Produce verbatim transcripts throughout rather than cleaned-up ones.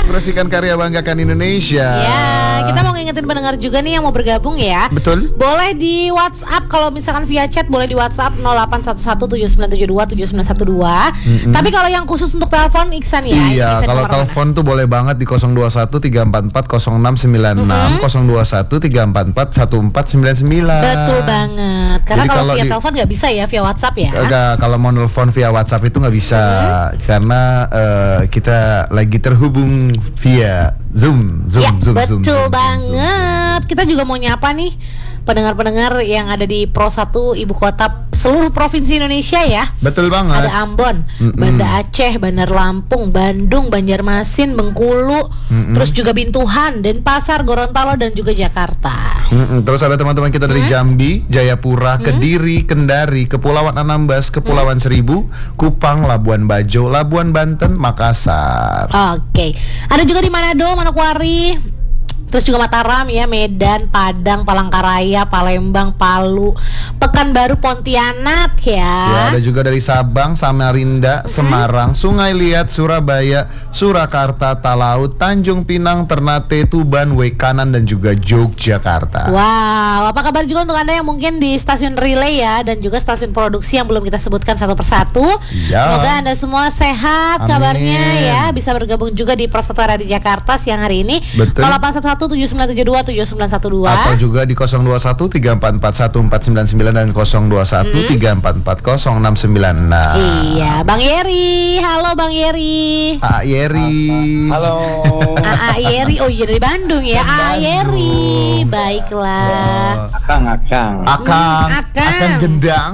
Ekspresikan karya, banggakan Indonesia. Ya, kita mau ngingetin pendengar juga nih yang mau bergabung ya. Betul. Boleh di WhatsApp, kalau misalkan via chat boleh di WhatsApp nol delapan satu satu tujuh sembilan tujuh dua tujuh sembilan satu dua. Mm-hmm. Tapi kalau yang khusus untuk telepon Iksan ya. Iya, kalau telepon tuh boleh banget di nol dua satu tiga empat empat nol enam sembilan enam, mm-hmm. nol dua satu tiga empat empat satu empat sembilan sembilan. Betul banget. Karena jadi kalau, kalau via di, telepon nggak bisa ya, via WhatsApp ya. Enggak, kalau mau nelfon via WhatsApp itu nggak bisa, mm-hmm. karena uh, kita lagi terhubung via Zoom, Zoom, ya, Zoom, betul Zoom, Zoom, banget. Zoom, Zoom. Kita juga mau nyapa nih pendengar-pendengar yang ada di Pro satu ibu kota seluruh provinsi Indonesia ya. Betul banget. Ada Ambon, mm-mm. Banda Aceh, Bandar Lampung, Bandung, Banjarmasin, Bengkulu, mm-mm. terus juga Bintuhan, Denpasar, Gorontalo dan juga Jakarta. Mm-mm. Terus ada teman-teman kita dari mm-hmm. Jambi, Jayapura, mm-hmm. Kediri, Kendari, Kepulauan Anambas, Kepulauan mm-hmm. Seribu, Kupang, Labuan Bajo, Labuan Banten, Makassar. Oke. Okay. Ada juga di Manado, Manokwari. Terus juga Mataram ya, Medan, Padang, Palangkaraya, Palembang, Palu, Pekanbaru, Pontianak ya. Ya, ada juga dari Sabang, Samarinda, mm-hmm. Semarang, Sungai Liat, Surabaya, Surakarta, Talaut, Tanjung Pinang, Ternate, Tuban, Wekanan dan juga Yogyakarta. Wow, apa kabar juga untuk Anda yang mungkin di stasiun relay ya, dan juga stasiun produksi yang belum kita sebutkan satu persatu. Ya. Semoga Anda semua sehat. Amin. Kabarnya ya, bisa bergabung juga di Pro satu Radio Jakarta siang hari ini. Betul. nol delapan satu satu tujuh sembilan tujuh dua tujuh sembilan satu dua atau juga di nol dua satu tiga empat empat satu empat sembilan sembilan dan nol dua satu tiga empat empat nol enam sembilan enam. Iya, Bang Yeri. Halo Bang Yeri. A Yeri. Halo. A Yeri. Oh iya, dari Bandung ya. A Yeri. Baiklah. Akang, Akang. Akang. Akang. Akang gendang.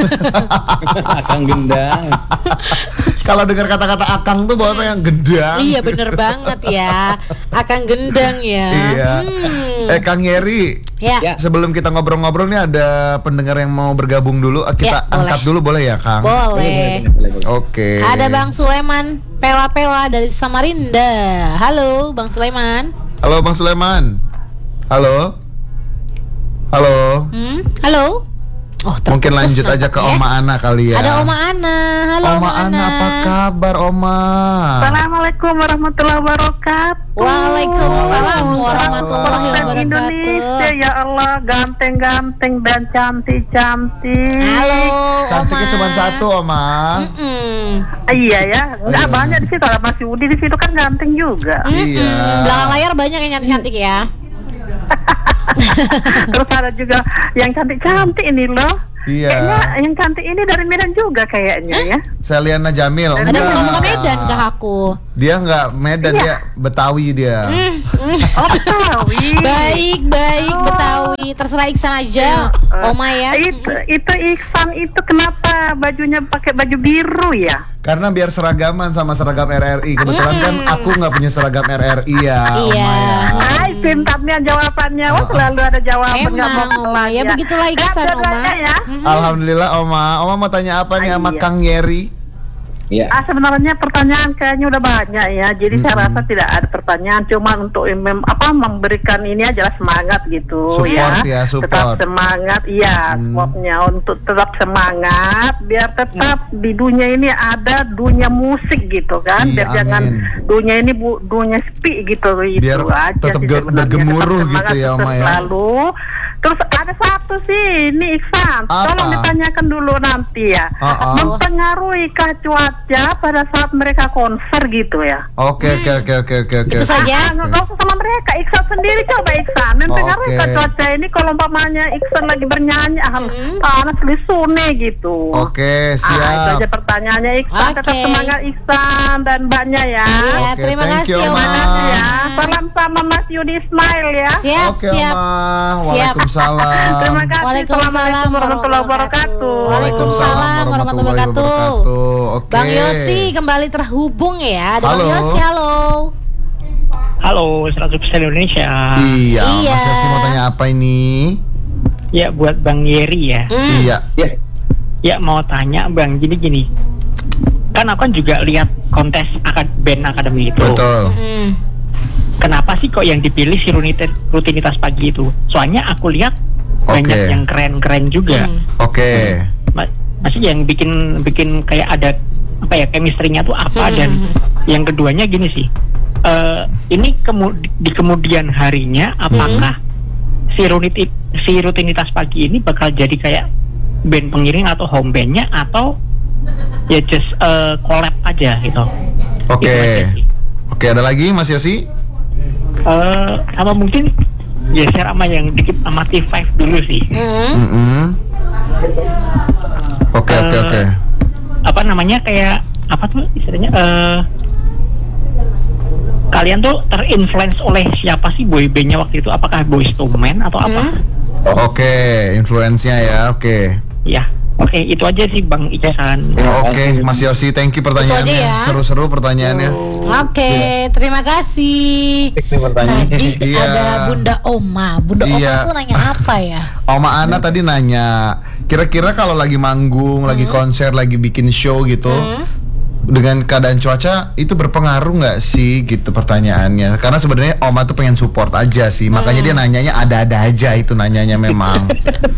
Akang gendang. Kalau dengar kata-kata akang tuh bawahnya yang gendang. Iya, bener banget ya. Akang gendang ya. Iya. Hmm. Eh Kang Yeri. Ya. Sebelum kita ngobrol-ngobrol nih ada pendengar yang mau bergabung dulu. Kita ya, angkat boleh. dulu boleh ya, Kang? Boleh. Oke. Okay. Ada Bang Sulaiman Pela-Pela dari Samarinda. Halo, Bang Sulaiman. Halo, Bang Sulaiman. Halo. Halo. Hmm? Halo. Oh, mungkin lanjut aja ke ya? Oma Ana kali ya. Ada Oma Ana. Halo Oma, Oma Ana. Ana, apa kabar Oma? Assalamualaikum warahmatullahi wabarakatuh. Waalaikumsalam warahmatullahi wabarakatuh. Indonesia, ya Allah, ganteng-ganteng dan cantik-cantik. Halo, cantiknya Oma. cuma satu, Oma. Mm-mm. Iya ya, enggak banyak di situ. Ada Mas Yudi di situ kan ganteng juga. Mm-mm. Iya. Belakang layar banyak yang cantik-cantik ya. Terus ada juga yang cantik-cantik ini loh. Iya. Kayaknya yang cantik ini dari Medan juga kayaknya eh? ya. Seliana Jamil. Ada muka-muka Medan kah aku? Dia nggak Medan, iya. Dia Betawi dia. Mm, mm. Oh, Betawi. Baik, baik, oh. Betawi. Terserah Iksan aja, uh, Oma ya. Itu, itu Iksan itu kenapa bajunya pakai baju biru ya? Karena biar seragaman sama seragam R R I. Kebetulan kan aku nggak punya seragam R R I ya, iya. Oma ya. Ay, pintarnya jawabannya. Wah, selalu ada jawaban. Emang, Oma. Ya begitulah Iksan, Oma. Ya. Alhamdulillah, Oma. Oma mau tanya apa nih sama Kang Yeri? Ya. Ah, sebenarnya pertanyaan kayaknya udah banyak ya. Jadi mm-hmm. saya rasa tidak ada pertanyaan, cuma untuk mem, apa memberikan ini aja semangat gitu. Support ya, ya support. Tetap semangat, iya. Mm. Supportnya untuk tetap semangat, biar tetap mm. di dunia ini ada dunia musik gitu kan. Iya, biar amin. Jangan dunia ini bu, dunia sepi gitu. Biar itu aja tetap sih bergemuruh gitu ya, Oma ya. Lalu terus ada satu sih, ini Iksan, tolong ditanyakan dulu nanti ya. Uh-uh. Mempengarukah cuaca pada saat mereka konser gitu ya? Oke oke oke oke oke. Itu saja. Nggak usah sama mereka, Iksan sendiri coba Iksan. Mempengarukah okay. cuaca ini kalau umpamanya Iksan lagi bernyanyi, ah hmm. panas lisune gitu. Oke okay, siap. Ah, itu aja pertanyaannya Iksan. Okay. Tetap semangat Iksan dan Mbaknya ya. Iya, okay, terima kasih Oma. Ya. Salam sama Mas Yudi Ismail ya. Siap okay, siap. Oma. Siap. Waalaikumsalam. Terima kasih. Waalaikumsalam warahmatullahi wabarakatuh. Waalaikumsalam warahmatullahi wabarakatuh. Oke. Bang Yosi kembali terhubung ya. Ada halo. Bang Yosi, halo. Halo, seratus persen Indonesia. Iya, iya. Mas Yosi mau tanya apa ini? Ya, buat Bang Yeri ya. Mm. Iya. Ya. Ya, mau tanya Bang, gini-gini. Kan aku kan juga lihat kontes akad band akademi itu. Betul. Mm. Kenapa sih kok yang dipilih si rutinitas, rutinitas pagi itu? Soalnya aku lihat okay. banyak yang keren-keren juga. Mm. Oke. Okay. Ma- masih yang bikin bikin kayak ada apa ya chemistry-nya tuh apa mm. dan yang keduanya gini sih. uh, ini kemu- di kemudian harinya apakah hmm. si, rutin- si rutinitas pagi ini bakal jadi kayak band pengiring atau home bandnya, atau ya just uh, collab aja gitu. Oke. Okay. Oke, okay, ada lagi Mas Yosi? Uh, sama mungkin geser sama yang dikit sama T lima dulu sih. Mm-hmm. Oke okay, uh, oke okay, oke. Okay. Apa namanya, kayak apa tuh istilahnya? Uh, kalian tuh terinfluence oleh siapa sih boy bandnya waktu itu? Apakah Boyz two Men atau apa? Hmm? Oke, okay, influence-nya ya, oke. Okay. Ya. Oke, okay, itu aja sih Bang Iksan. Oke, okay, Mas Yosi, thank you pertanyaannya. Ya. Seru-seru pertanyaannya. Oke, okay, ya. Terima kasih. Tadi iya. ada Bunda Oma. Bunda iya. Oma tuh nanya apa ya? Oma Ana tadi nanya, kira-kira kalau lagi manggung, hmm. lagi konser, lagi bikin show gitu, hmm. dengan keadaan cuaca itu berpengaruh nggak sih gitu pertanyaannya? Karena sebenarnya Oma tuh pengen support aja sih, makanya hmm. dia nanyanya ada-ada aja itu nanyanya memang.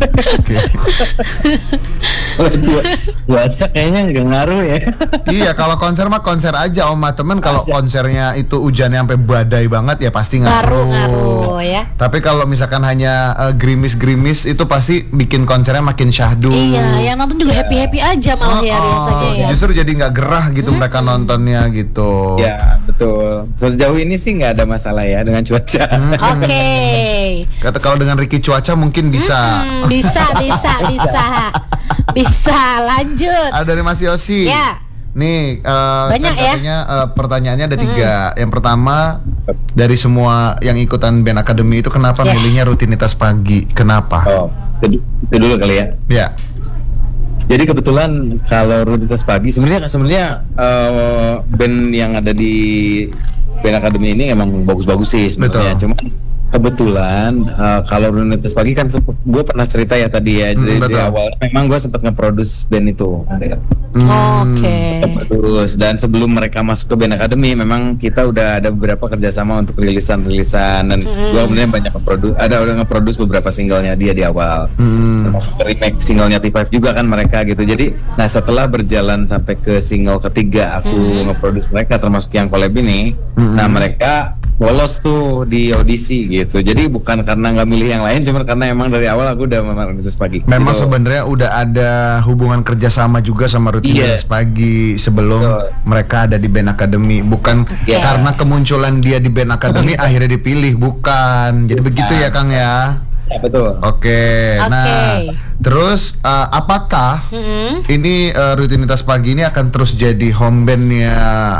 Cuaca kayaknya nggak ngaruh ya. Iya, kalau konser mah konser aja Oma, temen kalau konsernya itu hujannya sampai badai banget ya pasti ngaruh. Ngaruh ya. Tapi kalau misalkan hanya uh, gerimis-gerimis itu pasti bikin konsernya makin syahdu. Iya, yang nonton juga happy-happy aja malah oh, ya biasanya ya. Justru jadi nggak gerah gitu hmm. mereka nontonnya gitu. Ya betul. Sejauh ini sih nggak ada masalah ya dengan cuaca. Hmm. Oke. Okay. Kata kalau dengan Ricky cuaca mungkin bisa. Hmm, bisa, bisa, bisa, bisa. Lanjut. Ada dari Mas Yosi. Ya. Nih uh, banyak kan katanya ya. uh, pertanyaannya ada tiga. Hmm. Yang pertama, dari semua yang ikutan band akademi itu kenapa yeah. milihnya rutinitas pagi? Kenapa? Oh, itu, itu dulu kali ya. Ya. Jadi kebetulan kalau rutinitas pagi sebenarnya sebenarnya uh, band yang ada di band akademi ini emang bagus-bagus sih sebenarnya. Cuma kebetulan uh, kalau rutinitas pagi kan gue pernah cerita ya tadi ya, dari, hmm, dari awal memang gue sempat nge-produce band itu. Hmm. Oke. Terus dan sebelum mereka masuk ke band akademi memang kita udah ada beberapa kerjasama untuk rilisan-rilisan dan hmm. gue sebenarnya banyak nge-produce, ada udah nge-produce beberapa singlenya dia di awal. Hmm. Termasuk remake singlenya T lima juga kan mereka gitu. Jadi nah setelah berjalan sampai ke single ketiga aku hmm. nge-produce mereka termasuk yang collab ini, hmm. nah mereka lolos tuh di audisi gitu. Jadi bukan karena nggak milih yang lain, cuma karena emang dari awal aku udah memang rutinitas pagi. Memang gitu. Sebenarnya udah ada hubungan kerjasama juga sama rutinitas yeah. pagi sebelum so. mereka ada di band akademi. Bukan yeah. karena kemunculan dia di band akademi akhirnya dipilih, bukan. Jadi begitu nah. ya Kang ya. Ya betul. Oke. Okay. Okay. Nah, terus uh, apakah mm-hmm. ini uh, rutinitas pagi ini akan terus jadi home bandnya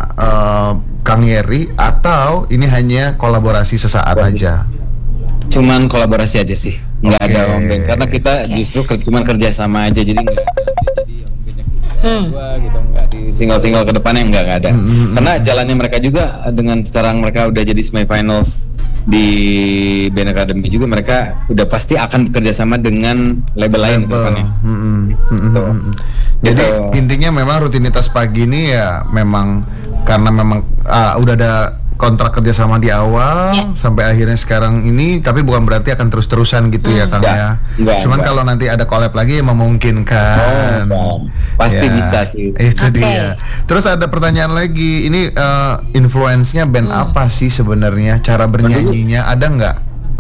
uh, Kang Yeri atau ini hanya kolaborasi sesaat oh. aja? Cuman kolaborasi aja sih, nggak okay. ada home band karena kita okay. justru ker- cuman kerja sama aja, jadi nggak jadi home bandnya hmm. gua gitu, nggak di single-single ke depannya nggak nggak ada. Mm-hmm. Karena jalannya mereka juga dengan sekarang mereka udah jadi semifinals di band akademi juga, mereka udah pasti akan bekerja sama dengan label lain ke depannya. Mm-hmm. Mm-hmm. Jadi gitu. Intinya memang rutinitas pagi ini ya memang karena memang uh, udah ada kontrak kerja sama di awal yeah. sampai akhirnya sekarang ini, tapi bukan berarti akan terus-terusan gitu hmm. ya Kang ya. Enggak, Cuman enggak. Kalau nanti ada collab lagi ya memungkinkan. Oh, pasti ya, bisa sih. Itu okay. dia. Terus ada pertanyaan lagi, ini uh, influence-nya band hmm. apa sih sebenarnya? Cara bernyanyinya ada nggak?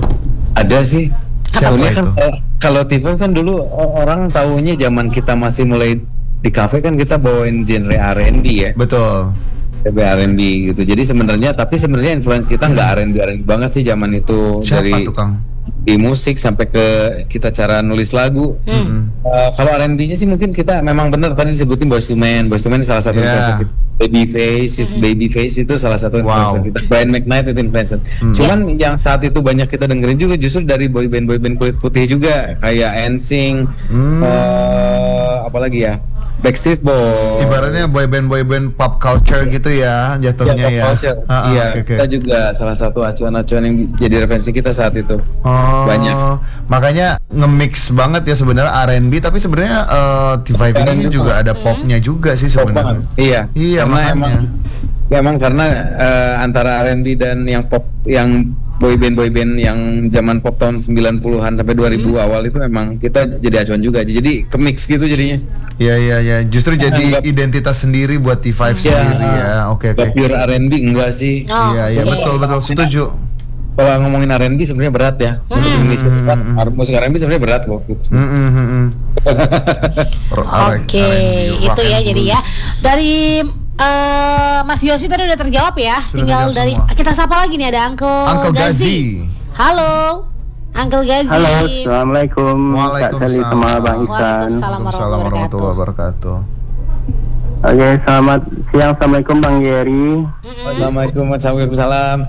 Ada sih. Soalnya kan kalau T lima kan dulu orang taunya zaman kita masih mulai di kafe kan kita bawain genre R and B ya. Betul. R and B gitu. Jadi sebenarnya tapi sebenarnya influence kita nggak R and B R and B banget sih zaman itu. Siapa dari tuh, Kang? Di musik sampai ke kita cara nulis lagu. Hmm. Uh, kalau R and B-nya sih mungkin kita memang benar tadi disebutin Boyz two Men. Boyz two Men salah satu yeah. influencer. Babyface, hmm. Babyface itu salah satu influencer wow. kita. Brian McKnight itu influencer. Hmm. Cuman yeah. yang saat itu banyak kita dengerin juga justru dari boy band boy band kulit putih juga kayak N Sync, hmm. uh, apalagi ya? Backstreet Boys. Ibaratnya boyband boyband pop culture gitu ya jatuhnya ya. Pop culture. Ah, iya. Okay, okay. Kita juga salah satu acuan-acuan yang jadi referensi kita saat itu. Oh, banyak. Makanya nge-mix banget ya sebenarnya R and B, tapi sebenarnya uh, T lima ini juga ada popnya juga sih sebenarnya. Iya. Iya, karena emang ya emang karena uh, antara R and B dan yang pop yang boyband boyband yang zaman pop tahun sembilan puluhan sampai dua ribu hmm. awal itu memang kita jadi acuan juga. Jadi kemix gitu jadinya. Iya iya iya, justru nah, jadi enggak, identitas sendiri buat T lima ya, sendiri ya. Oke oke. Pure R and B enggak sih? Oh, iya iya betul betul setuju. Kalau ngomongin R and B sebenarnya berat ya. Hmm. Untuk Indonesia kan mm-hmm. musik R and B sebenarnya berat kok. Mm-hmm. Oke, okay. Itu ya jadi ya. Dari uh, Mas Yosi tadi udah terjawab ya. Sudah Tinggal dari semua. Kita sapa lagi nih, ada Uncle, Uncle Gazi. Gazi. Halo. Uncle Gazi. Halo, Assalamualaikum. Waalaikumsalam. Sama Bang Isan. Waalaikumsalam warahmatullahi wabarakatuh. Oke, selamat siang. Assalamualaikum Bang Yeri. Mm-hmm. Assalamualaikum. Waalaikumsalam.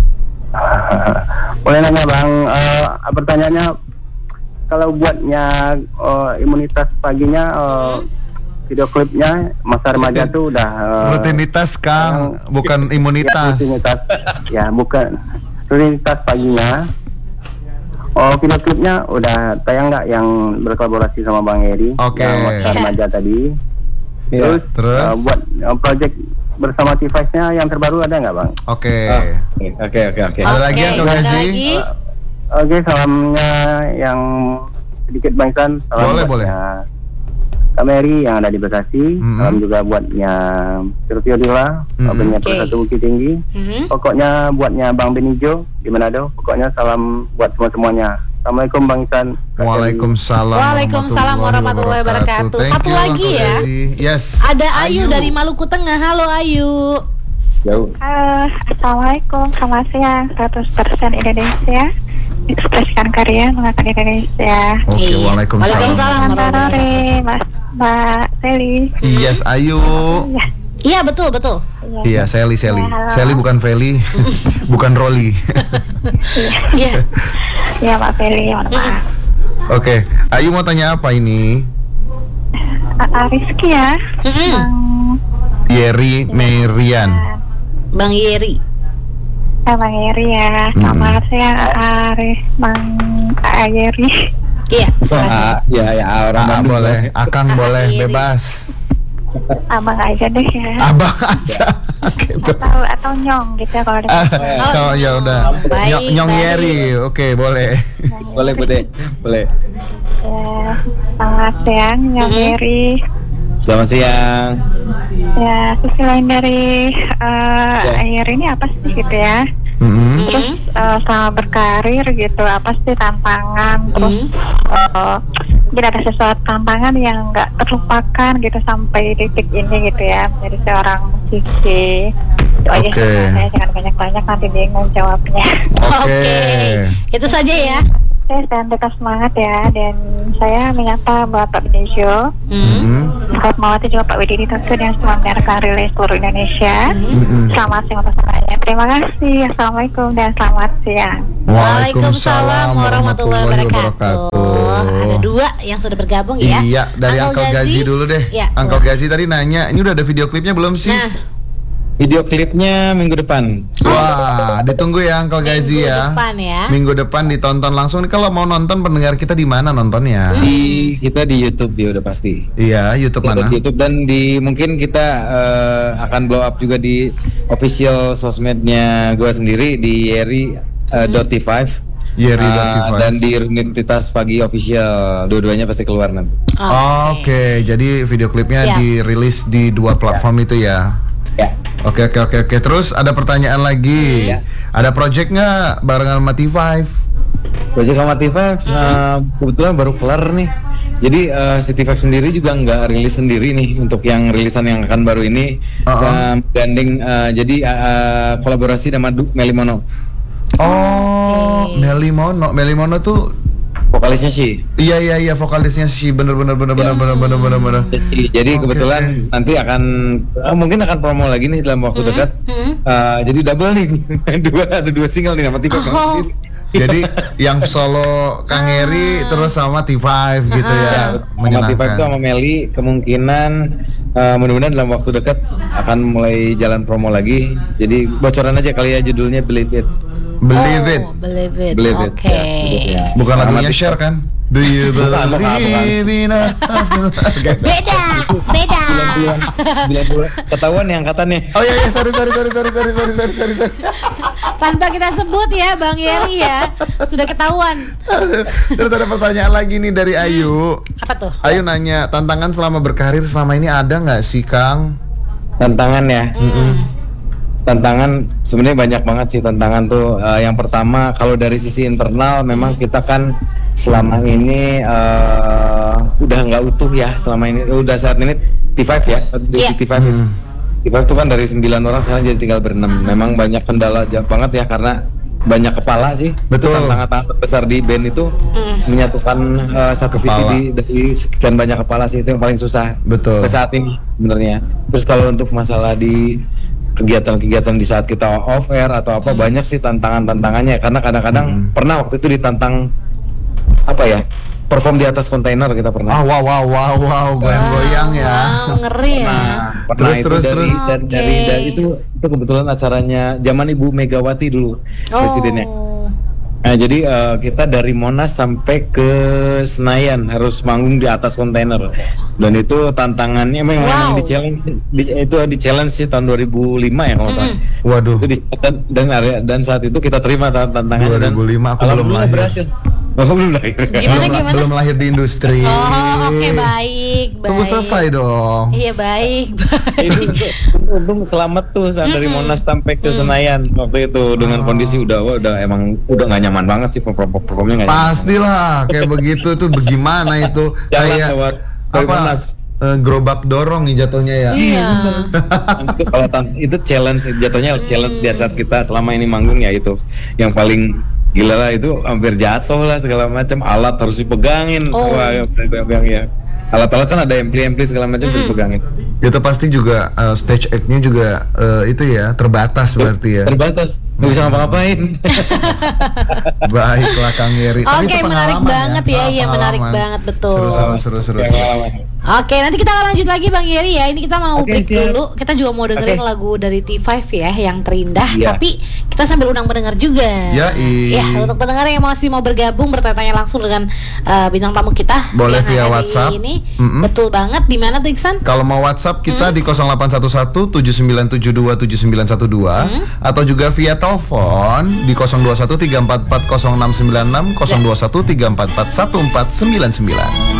Boleh nanya Bang, uh, pertanyaannya kalau buatnya uh, imunitas paginya, uh, video klipnya masa remaja tuh udah uh, rutinitas Kang, uh, bukan imunitas. Ya, rutinitas, ya bukan rutinitas paginya. Oh, video klipnya udah tayang nggak yang berkolaborasi sama Bang Eri? Oke. Okay. Masa remaja tadi. Terus, ya, terus? Uh, buat uh, project bersama T lima-nya yang terbaru ada nggak Bang? Oke. Oke oke oke. Ada lagi atau lagi? Oke, salamnya yang sedikit Bang Isan. Salam boleh boleh. Kak Mary yang ada di Bekasi. Mm-hmm. Salam juga buatnya Sylvia Dila, mm-hmm. okay. Persatu Bukit Tinggi. Mm-hmm. Pokoknya buatnya Bang Benijo di Manado. Pokoknya salam buat semua-semuanya. Assalamualaikum Bang Isan. Waalaikumsalam. Waalaikumsalam warahmatullahi wabarakatuh. Satu you, lagi ya. Yes. Ada Ayu, Ayu dari Maluku Tengah. Halo Ayu. Halo. Uh, Assalamualaikum. Selamat siang. seratus persen Indonesia. Ekspresikan karya mengangkat Indonesia. Oke, okay, iya. Waalaikumsalam. Waalaikumsalam. Warahmatullahi Mas Mbak Seli. Yes, Ayu. Ya. Iya betul betul. Iya, Sally Sally. Ya, Sally bukan Feli, bukan Rolly. Iya. Iya Pak Feli, mohon maaf. Oke, Ayu mau tanya apa ini? Uh, Rizky ya. Bang Yeri Merian. Bang Yeri. Eh, Bang Yeri ya. Selamat siang Aris, Bang Yeri. Iya. Ah, ya ya orang boleh, Akang boleh bebas. Abang aja deh ya. Abang aja. Gitu. Atau atau nyong gitu ya kalau ada. Oh, ya udah. Nyong, nyong Yeri. Oke, boleh. Boleh, boleh. Boleh. Ya, selamat siang Nyong Yeri. Selamat siang. Ya, sisi lain dari uh, ya. Air ini apa sih gitu ya? Mm-hmm. Terus uh, selama berkarir gitu apa sih tantangan? Terus mm-hmm. uh, mungkin ada sesuatu tantangan yang nggak terlupakan gitu sampai titik ini gitu ya menjadi seorang musisi. Itu aja okay. Saya jangan banyak-banyak nanti bingung jawabnya. Oke. Okay. Okay. Itu saja ya. Oke, dan tetap semangat ya. Dan saya menyapa Bapak Benijo, mm-hmm. Bapak Mawati juga Pak Wididi tentu yang semua mendengarkan relay seluruh Indonesia. Mm-hmm. Selamat siang untuk semuanya. Terima kasih. Assalamualaikum dan selamat siang. Waalaikumsalam warahmatullahi wabarakatuh. Ada dua yang sudah bergabung ya. Iya, dari Uncle Gazi dulu deh. Ya, Uncle Gazi tadi nanya, ini udah ada video klipnya belum sih? Nah. Video klipnya minggu depan. Wah, ditunggu ya Uncle Gazi ya. Minggu depan ya. Minggu depan ditonton langsung. Kalau mau nonton pendengar kita di mana nontonnya? Di kita di YouTube ya udah pasti. Iya, YouTube kita mana? Di YouTube dan di mungkin kita uh, akan blow up juga di official sosmednya gue sendiri di Yeri uh, dot T lima. Yeri dot T lima. Uh, dan di Rutinitas Pagi Official. Dua-duanya pasti keluar nanti. Oh, Oke, okay. Jadi video klipnya Siap. dirilis di dua platform ya. Itu ya. Ya. Oke oke oke oke. Terus ada pertanyaan lagi. Ya. Ada project nggak barengan sama T lima? Project sama T lima uh, kebetulan baru kelar nih. Jadi uh, si T lima sendiri juga nggak rilis sendiri nih untuk yang rilisan yang akan baru ini. Uh-uh. Gandeng uh, jadi uh, kolaborasi sama Du- Meli Mono. Oh, okay. Meli Mono. Meli Mono tuh vokalisnya sih. Iya iya iya vokalisnya sih bener bener bener bener bener bener bener bener. Jadi, jadi okay, kebetulan okay. nanti akan uh, mungkin akan promo lagi nih dalam waktu mm-hmm. dekat. Mm-hmm. Uh, jadi double nih dua ada dua single nih sama T lima. Oh. Jadi yang solo Kang Heri terus sama T lima gitu ya. Sama T lima itu sama Meli kemungkinan uh, mudah-mudahan dalam waktu dekat akan mulai jalan promo lagi. Jadi bocoran aja kali ya judulnya Believe It. Believe It. Oh, believe It. Believe It. Oke. Okay. Ya, bukan lagunya Share kan? Do you believe in us? Beda, beda. Bulan-bulan ketahuan nih angkatannya. Oh iya, iya, sorry, sorry, sorry, sorry, sorry, sorry, sorry, sorry, sorry. Tanpa kita sebut ya, Bang Yeri ya, sudah ketahuan. Terus ada pertanyaan lagi nih dari Ayu. Apa tuh? Ayu nanya, tantangan selama berkarir selama ini ada nggak sih, Kang? Tantangan ya. Hmm. Tantangan sebenarnya banyak banget sih tantangan tuh. Uh, yang pertama kalau dari sisi internal memang kita kan selama ini uh, udah nggak utuh ya selama ini. Udah saat ini T lima ya, yeah. T lima. Hmm. T lima itu kan dari sembilan orang sekarang jadi tinggal berenam. Memang banyak kendala banget ya karena banyak kepala sih. Betul. Tantangan terbesar di band itu mm. menyatukan uh, satu kepala. Visi di, dari sekian banyak kepala sih, itu yang paling susah. Betul. Sampai saat ini sebenarnya. Terus kalau untuk masalah di kegiatan-kegiatan di saat kita off air atau apa, mm. banyak sih tantangan-tantangannya karena kadang-kadang mm. pernah waktu itu ditantang apa ya? Perform di atas kontainer kita pernah. Ah, wow wow wow wow goyang-goyang ya. Wow, ngeri ya. Nah, pernah terus itu terus dari, terus. Dan, Okay. dari, dari itu itu kebetulan acaranya zaman Ibu Megawati dulu Oh. presidennya. Nah, jadi uh, kita dari Monas sampai ke Senayan harus manggung di atas kontainer. Dan itu tantangannya memang, Wow. memang di challenge di, itu di challenge sih tahun dua ribu lima ya kalau nggak salah. Waduh. Itu di- dan, dan area- dan saat itu kita terima tantangannya dua ribu lima aku dan belum alhamdulillah lahir. berhasil. Oh, belum lahir. Gimana belum, gimana? belum lahir di industri. Oh, oke, baik, baik. Tunggu selesai dong. Iya, baik, Itu baik. untung selamat tuh saat dari Monas sampai ke Senayan waktu itu dengan kondisi udah wah, udah emang udah nggak nyaman banget sih perform performnya nggak nyaman. Pastilah kayak begitu tuh bagaimana itu Jalan kayak lewat dari apa? Monas. eh, gerobak dorong nih jatuhnya ya. Iya. itu kalau tan- itu challenge jatuhnya challenge di saat kita selama ini manggung ya itu yang paling gila lah, itu hampir jatuh lah segala macam, alat harus dipegangin. Oh. Wah, yang ya alat-alat kan ada ampli-ampli segala macam harus dipegangin. Itu pasti juga eh, stage act-nya juga eh, itu ya terbatas berarti ya. Terbatas, nggak bisa ngapa-ngapain. Baiklah Kang Yeri. Tapi Oke, itu menarik pengalaman banget ya, Ah, iya menarik pengalaman. banget betul. Seru seru seru seru. seru. Pengalaman. Oke, nanti kita akan lanjut lagi Bang Yeri ya. Ini kita mau Oke, break siap. dulu. Kita juga mau dengerin Oke. lagu dari T lima ya, yang terindah. Iya. Tapi kita sambil undang pendengar juga. Yai. Ya, untuk pendengar yang masih mau bergabung bertanya langsung dengan uh, bintang tamu kita Boleh siang via hari WhatsApp. Ini Mm-mm. betul banget. Di mana tuh Iksan? Kalau mau WhatsApp kita di nol delapan satu satu tujuh sembilan tujuh dua tujuh sembilan satu dua atau juga via telepon di nol dua satu tiga empat empat nol enam sembilan enam nol dua satu tiga empat empat satu empat sembilan sembilan.